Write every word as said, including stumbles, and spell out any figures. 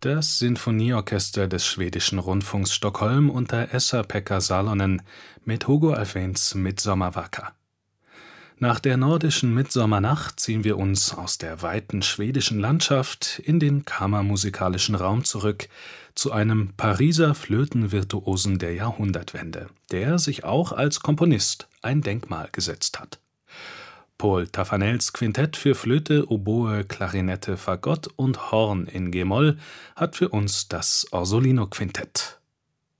Das Sinfonieorchester des Schwedischen Rundfunks Stockholm unter Esa-Pekka Salonen mit Hugo Alfvéns Midsommar-Waka. Nach der nordischen Mitsommernacht ziehen wir uns aus der weiten schwedischen Landschaft in den kammermusikalischen Raum zurück, zu einem Pariser Flötenvirtuosen der Jahrhundertwende, der sich auch als Komponist ein Denkmal gesetzt hat. Paul Taffanels Quintett für Flöte, Oboe, Klarinette, Fagott und Horn in G-Moll hat für uns das Orsolino-Quintett.